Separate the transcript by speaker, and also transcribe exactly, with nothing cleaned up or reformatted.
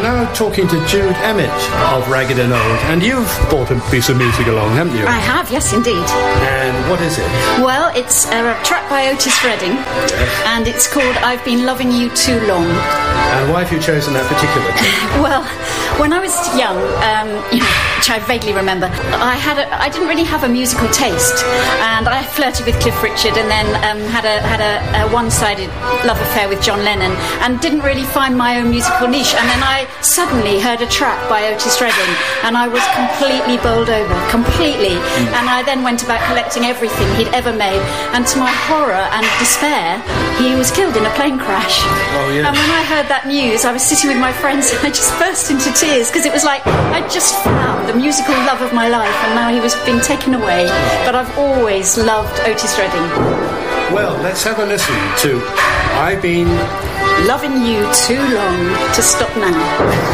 Speaker 1: now talking to Jude Emmett of Ragged and Old, and you've brought a piece of music along, haven't you?
Speaker 2: I have, yes indeed.
Speaker 1: And what is it?
Speaker 2: Well, it's a track by Otis Redding,
Speaker 1: Yes.
Speaker 2: and it's called I've Been Loving You Too Long.
Speaker 1: And why have you chosen that particular tune?
Speaker 2: Well, when I was young, um, you know, which I vaguely remember, I had a, I didn't really have a musical taste, and I flirted with Cliff Richard, and then um, had a had a, a one-sided love affair with John Lennon, and didn't really find my own musical niche. And then I suddenly heard a track by Otis Redding, and I was completely bowled over, completely. Mm. And I then went about collecting everything he'd ever made, and to my horror and despair, he was killed in a plane crash.
Speaker 1: Oh, yeah.
Speaker 2: And when I heard that news, I was sitting with my friends and I just burst into tears, because it was like I'd just found the musical love of my life, and now he was being taken away. But I've always loved Otis Redding.
Speaker 1: Well, let's have a listen to I've Been
Speaker 2: Loving You Too Long to Stop Now.